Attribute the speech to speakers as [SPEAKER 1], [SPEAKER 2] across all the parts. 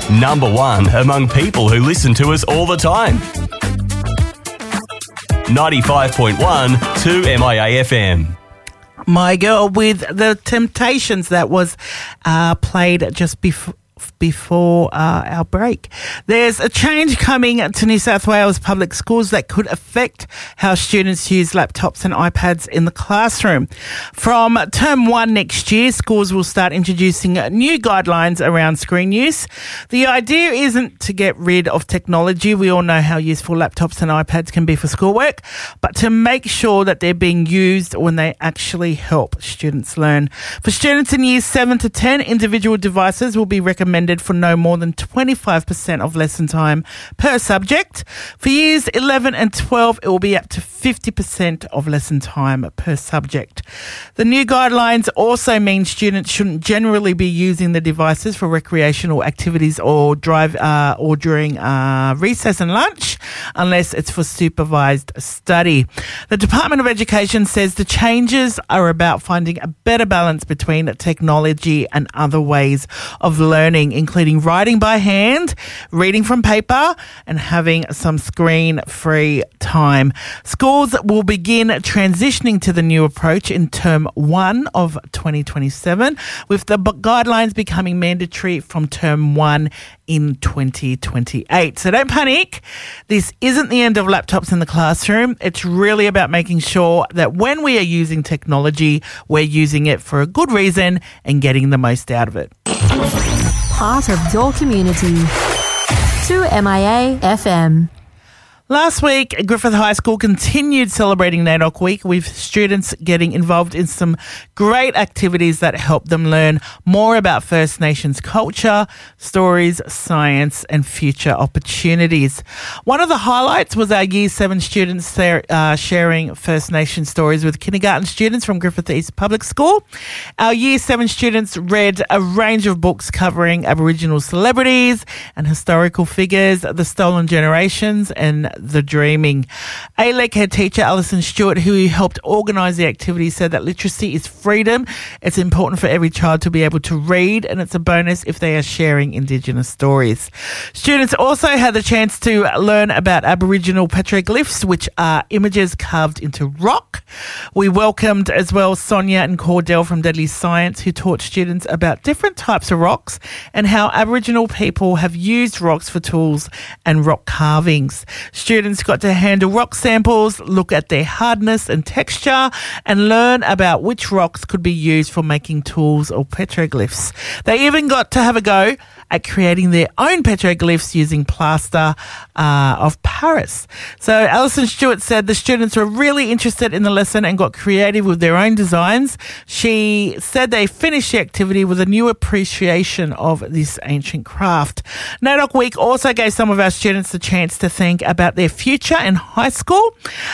[SPEAKER 1] Number 1 among people who listen to us all the time. 95.1 2MIA FM.
[SPEAKER 2] My Girl with The Temptations. That was played just before our break. There's a change coming to New South Wales public schools that could affect how students use laptops and iPads in the classroom. From term 1 next year, schools will start introducing new guidelines around screen use. The idea isn't to get rid of technology. We all know how useful laptops and iPads can be for schoolwork, but to make sure that they're being used when they actually help students learn. For students in years 7 to 10, individual devices will be recommended for no more than 25% of lesson time per subject. For years 11 and 12, it will be up to 50% of lesson time per subject. The new guidelines also mean students shouldn't generally be using the devices for recreational activities or during recess and lunch, unless it's for supervised study. The Department of Education says the changes are about finding a better balance between technology and other ways of learning, including writing by hand, reading from paper, and having some screen-free time. Schools will begin transitioning to the new approach in term 1 of 2027, with the guidelines becoming mandatory from term 1 in 2028. So don't panic. This isn't the end of laptops in the classroom. It's really about making sure that when we are using technology, we're using it for a good reason and getting the most out of it.
[SPEAKER 3] Part of your community. 2MIA FM.
[SPEAKER 2] Last week, Griffith High School continued celebrating NAIDOC Week with students getting involved in some great activities that help them learn more about First Nations culture, stories, science and future opportunities. One of the highlights was our Year 7 students sharing First Nation stories with kindergarten students from Griffith East Public School. Our Year 7 students read a range of books covering Aboriginal celebrities and historical figures, the stolen generations and the dreaming. ALEC head teacher Alison Stewart, who helped organise the activity, said that literacy is freedom. It's important for every child to be able to read, and it's a bonus if they are sharing Indigenous stories. Students also had the chance to learn about Aboriginal petroglyphs, which are images carved into rock. We welcomed as well Sonia and Cordell from Deadly Science, who taught students about different types of rocks and how Aboriginal people have used rocks for tools and rock carvings. Students got to handle rock samples, look at their hardness and texture, and learn about which rocks could be used for making tools or petroglyphs. They even got to have a go at creating their own petroglyphs using plaster of Paris. So Alison Stewart said the students were really interested in the lesson and got creative with their own designs. She said they finished the activity with a new appreciation of this ancient craft. NAIDOC Week also gave some of our students the chance to think about their future in high school.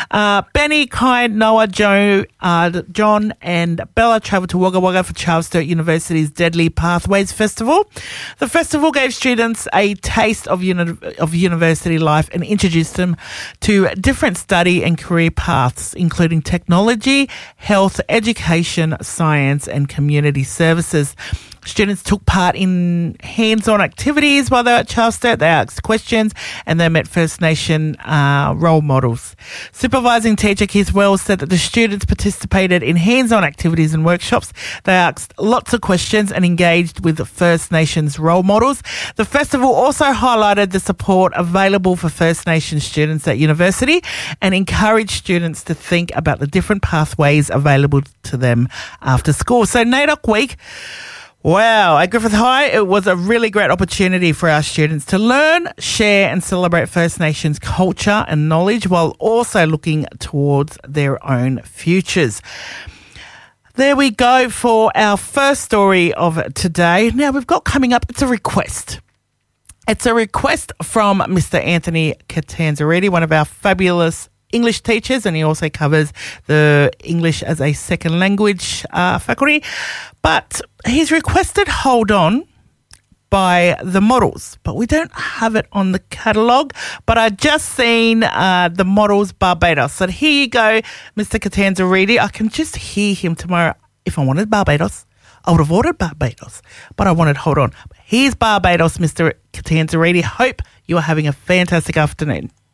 [SPEAKER 2] Benny, Kai, Noah, Joe, John and Bella travelled to Wagga Wagga for Charles Sturt University's Deadly Pathways Festival. The festival gave students a taste of university life and introduced them to different study and career paths, including technology, health, education, science and community services. Students took part in hands-on activities while they were at Charles Sturt. They asked questions and they met First Nation role models. Supervising teacher Keith Wells said that the students participated in hands-on activities and workshops. They asked lots of questions and engaged with the First Nations role models. The festival also highlighted the support available for First Nation students at university and encouraged students to think about the different pathways available to them after school. So NAIDOC Week, wow, at Griffith High, it was a really great opportunity for our students to learn, share and celebrate First Nations culture and knowledge while also looking towards their own futures. There we go for our first story of today. Now we've got coming up, it's a request. It's a request from Mr. Anthony Catanzariti, one of our fabulous English teachers, and he also covers the English as a second language faculty. But he's requested Hold On by The Models, but we don't have it on the catalogue. But I just seen The Models Barbados. So here you go, Mr. Catanzariti. I can just hear him tomorrow. If I wanted Barbados, I would have ordered Barbados, but I wanted, hold on. Here's Barbados, Mr. Catanzariti. Hope you are having a fantastic afternoon.